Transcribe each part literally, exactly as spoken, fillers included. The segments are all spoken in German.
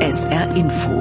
S R Info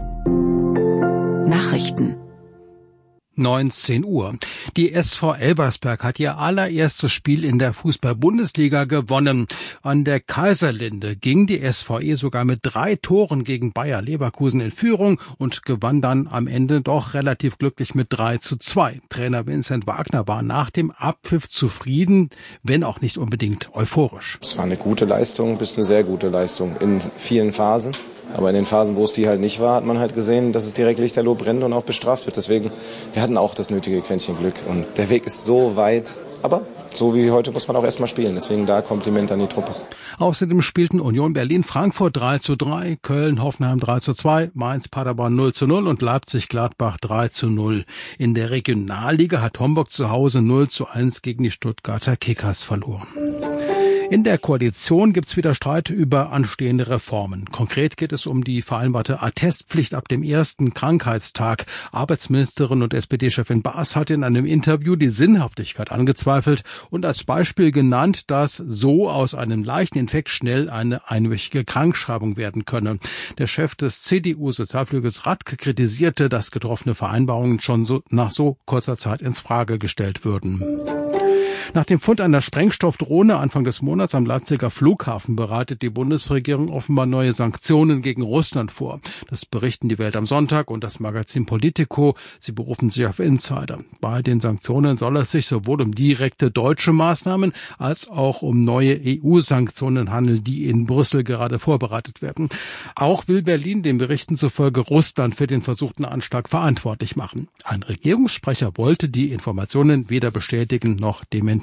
Nachrichten neunzehn Uhr. Die S V Elversberg hat ihr allererstes Spiel in der Fußball-Bundesliga gewonnen. An der Kaiserlinde ging die S V E sogar mit drei Toren gegen Bayer Leverkusen in Führung und gewann dann am Ende doch relativ glücklich mit drei zu zwei. Trainer Vincent Wagner war nach dem Abpfiff zufrieden, wenn auch nicht unbedingt euphorisch. Es war eine gute Leistung bis eine sehr gute Leistung in vielen Phasen. Aber in den Phasen, wo es die halt nicht war, hat man halt gesehen, dass es direkt lichterloh brennt und auch bestraft wird. Deswegen, wir hatten auch das nötige Quäntchen Glück. Und der Weg ist so weit. Aber so wie heute muss man auch erstmal spielen. Deswegen da Kompliment an die Truppe. Außerdem spielten Union Berlin-Frankfurt drei zu drei, Köln-Hoffenheim drei zu zwei, Mainz-Paderborn null zu null und Leipzig-Gladbach drei zu null. In der Regionalliga hat Homburg zu Hause null zu eins gegen die Stuttgarter Kickers verloren. In der Koalition gibt's wieder Streit über anstehende Reformen. Konkret geht es um die vereinbarte Attestpflicht ab dem ersten Krankheitstag. Arbeitsministerin und S P D-Chefin Baas hat in einem Interview die Sinnhaftigkeit angezweifelt und als Beispiel genannt, dass so aus einem leichten Infekt schnell eine einwöchige Krankschreibung werden könne. Der Chef des C D U-Sozialflügels Radke kritisierte, dass getroffene Vereinbarungen schon so nach so kurzer Zeit ins Frage gestellt würden. Nach dem Fund einer Sprengstoffdrohne Anfang des Monats am Leipziger Flughafen bereitet die Bundesregierung offenbar neue Sanktionen gegen Russland vor. Das berichten die Welt am Sonntag und das Magazin Politico. Sie berufen sich auf Insider. Bei den Sanktionen soll es sich sowohl um direkte deutsche Maßnahmen als auch um neue E U-Sanktionen handeln, die in Brüssel gerade vorbereitet werden. Auch will Berlin den Berichten zufolge Russland für den versuchten Anschlag verantwortlich machen. Ein Regierungssprecher wollte die Informationen weder bestätigen noch dementieren.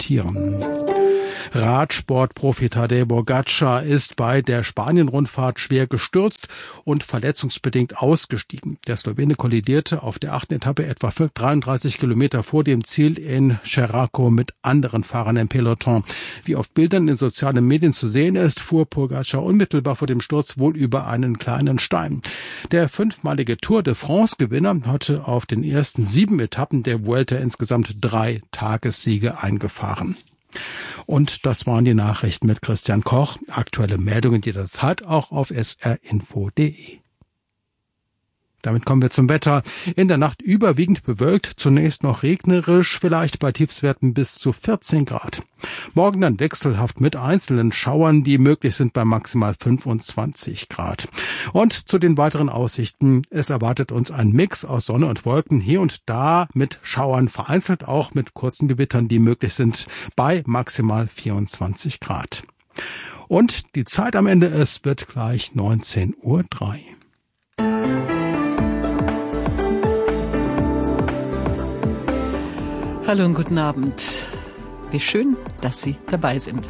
Radsportprofi Tadej Pogačar ist bei der Spanien-Rundfahrt schwer gestürzt und verletzungsbedingt ausgestiegen. Der Slowene kollidierte auf der achten Etappe etwa dreiunddreißig Kilometer vor dem Ziel in Cherraco mit anderen Fahrern im Peloton. Wie auf Bildern in sozialen Medien zu sehen ist, fuhr Pogačar unmittelbar vor dem Sturz wohl über einen kleinen Stein. Der fünfmalige Tour de France-Gewinner hatte auf den ersten sieben Etappen der Vuelta insgesamt drei Tagessiege eingefahren. Und das waren die Nachrichten mit Christian Koch. Aktuelle Meldungen jederzeit auch auf s r info punkt d e. Damit kommen wir zum Wetter. In der Nacht überwiegend bewölkt, zunächst noch regnerisch, vielleicht bei Tiefstwerten bis zu vierzehn Grad. Morgen dann wechselhaft mit einzelnen Schauern, die möglich sind bei maximal fünfundzwanzig Grad. Und zu den weiteren Aussichten. Es erwartet uns ein Mix aus Sonne und Wolken, hier und da mit Schauern, vereinzelt auch mit kurzen Gewittern, die möglich sind bei maximal vierundzwanzig Grad. Und die Zeit am Ende, es wird gleich neunzehn Uhr drei. Hallo und guten Abend. Wie schön, dass Sie dabei sind.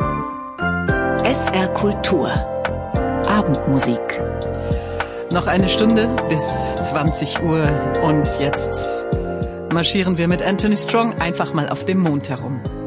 S R Kultur. Abendmusik. Noch eine Stunde bis zwanzig Uhr und jetzt marschieren wir mit Anthony Strong einfach mal auf dem Mond herum.